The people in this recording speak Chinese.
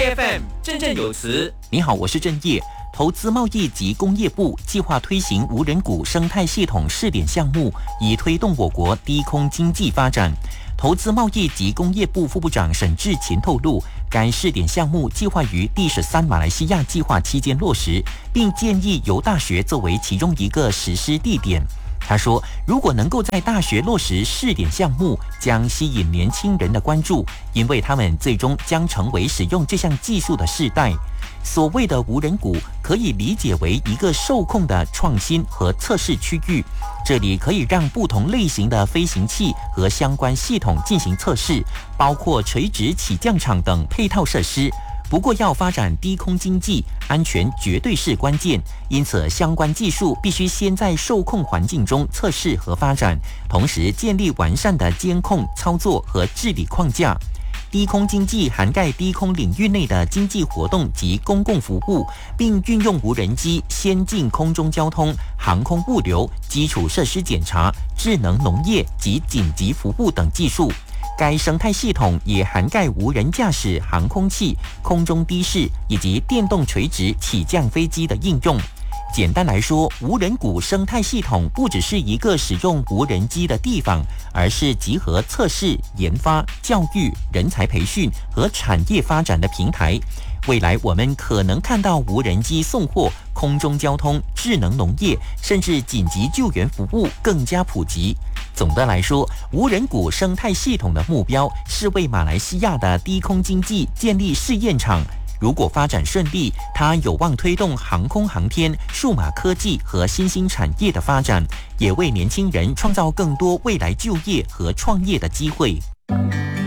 IFM 振振有词。 你好，我是郑业。投资贸易及工业部计划推行无人股生态系统试点项目，以推动我国低空经济发展。投资贸易及工业部副部长沈志勤透露，该试点项目计划于第13马来西亚计划期间落实，并建议由大学作为其中一个实施地点。他说，如果能够在大学落实试点项目，将吸引年轻人的关注，因为他们最终将成为使用这项技术的世代。所谓的无人股可以理解为一个受控的创新和测试区域，这里可以让不同类型的飞行器和相关系统进行测试，包括垂直起降场等配套设施。不过，要发展低空经济，安全绝对是关键，因此相关技术必须先在受控环境中测试和发展，同时建立完善的监控、操作和治理框架。低空经济涵盖低空领域内的经济活动及公共服务，并运用无人机、先进空中交通、航空物流、基础设施检查、智能农业及紧急服务等技术。该生态系统也涵盖无人驾驶航空器、空中的士以及电动垂直起降飞机的应用。简单来说，无人股生态系统不只是一个使用无人机的地方，而是集合测试、研发、教育、人才培训和产业发展的平台。未来我们可能看到无人机送货、空中交通、智能农业，甚至紧急救援服务更加普及。总的来说，无人股生态系统的目标是为马来西亚的低空经济建立试验场。如果发展顺利，它有望推动航空航天、数码科技和新兴产业的发展，也为年轻人创造更多未来就业和创业的机会。